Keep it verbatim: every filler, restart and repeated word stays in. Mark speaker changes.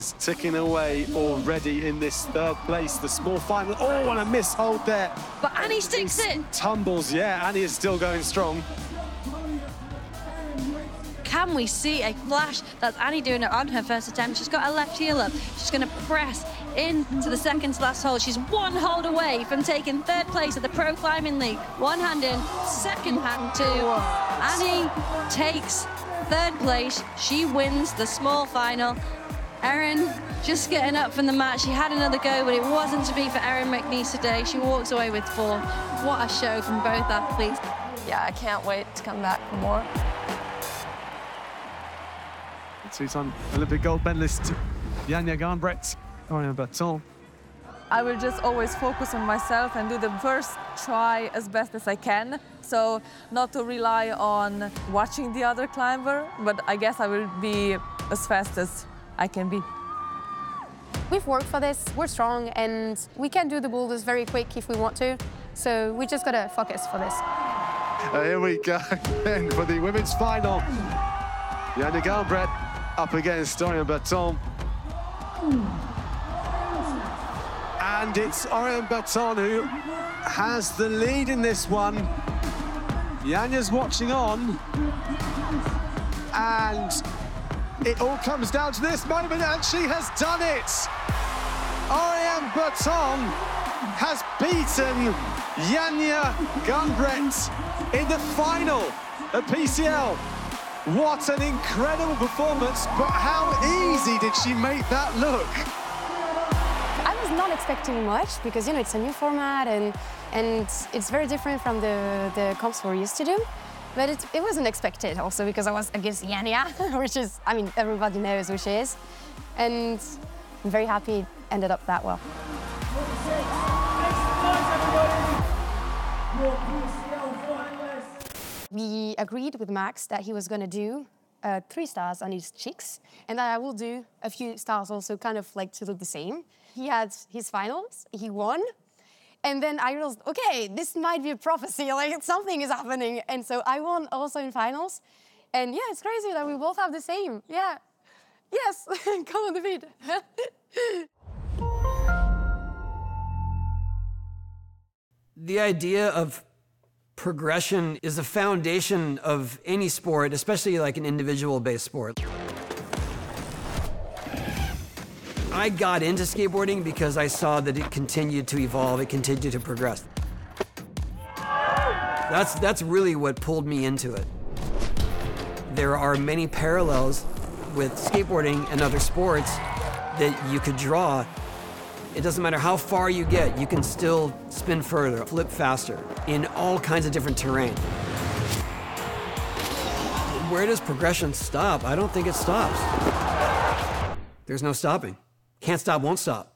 Speaker 1: It's ticking away already in this third place, the small final. Oh, and a mishold there.
Speaker 2: But Annie sticks it.
Speaker 1: Tumbles, yeah, Annie is still going strong.
Speaker 2: Can we see a flash? That's Annie doing it on her first attempt. She's got her left heel up. She's going to press into the second to last hold. She's one hold away from taking third place at the Pro Climbing League. One hand in, second hand two. Annie takes third place. She wins the small final. Erin just getting up from the mat. She had another go, but it wasn't to be for Erin McNeese today. She walks away with four. What a show from both athletes.
Speaker 3: Yeah, I can't wait to come back for more.
Speaker 1: Two-time Olympic gold medalist Janja Garnbret, Orion Berton.
Speaker 3: I will just always focus on myself and do the first try as best as I can. So not to rely on watching the other climber, but I guess I will be as fast as I can be.
Speaker 4: We've worked for this, we're strong, and we can do the boulders very quick if we want to. So we just gotta focus for this.
Speaker 1: Uh, here we go again for the women's final. Janja Garnbret up against Orion Berton. And it's Orion Berton who has the lead in this one. Janja's watching on. And it all comes down to this moment, and she has done it. Orion Berton has beaten Janja Garnbret in the final at P C L. What an incredible performance, but how easy did she make that look?
Speaker 4: I was not expecting much because, you know, it's a new format and and it's very different from the, the comps we're used to do. But it, it wasn't expected also because I was against Janja, which is, I mean, everybody knows who she is. And I'm very happy it ended up that well. We agreed with Max that he was going to do uh, three stars on his cheeks, and that I will do a few stars also, kind of like to look the same. He had his finals, he won, and then I realized, okay, this might be a prophecy, like something is happening. And so I won also in finals, and yeah, it's crazy that we both have the same. Yeah, yes, come on the beat.
Speaker 5: The idea of progression is the foundation of any sport, especially like an individual-based sport. I got into skateboarding because I saw that it continued to evolve, it continued to progress. That's, that's really what pulled me into it. There are many parallels with skateboarding and other sports that you could draw. It doesn't matter how far you get, you can still spin further, flip faster, in all kinds of different terrain. Where does progression stop? I don't think it stops. There's no stopping. Can't stop, won't stop.